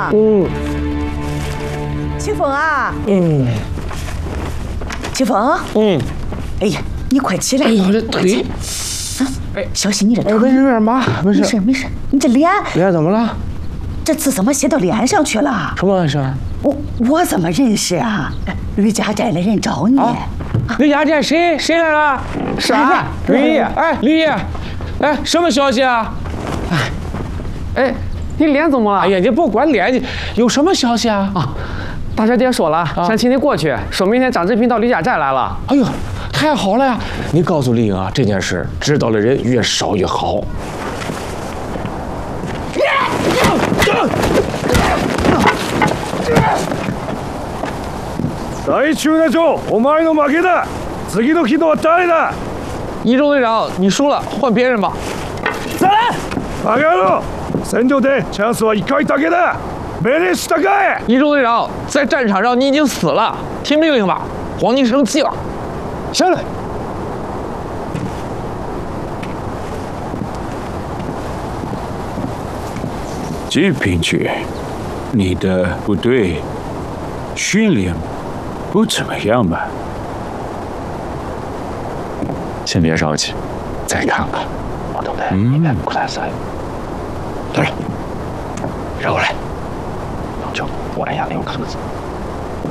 清风啊，清风，哎呀，你快起来！ 哎呦，这腿， 小心你这腿。 没事没事，妈，没事。 没事，你这脸怎么了？ 这字怎么写到脸上去了？ 什么事？ 我怎么认识啊？吕家寨的人找你。 吕家寨谁来了？啥？吕爷，吕爷，什么消息啊？ 你脸怎么了？ 哎呀，你不管脸，你有什么消息啊？ 大小姐说了，想请你过去，说明天张志平到吕家寨来了。 哎呦，太好了呀！你告诉丽英啊，这件事知道的人越少越好。 大中那町，お前の負けだ。次の人は誰だ？ 一中队长，你输了，换别人吧。 再来！バカ野郎！戦場でチャンスは1回だけだ。命令したかい？ 一中队长，在战场上你已经死了，听命令吧。皇帝生气了。 下来。季平局，你的部队训练不怎么样吧？ 先别着急，再看看。我都来，过来噻。来，绕过来。就我来压那个壳子。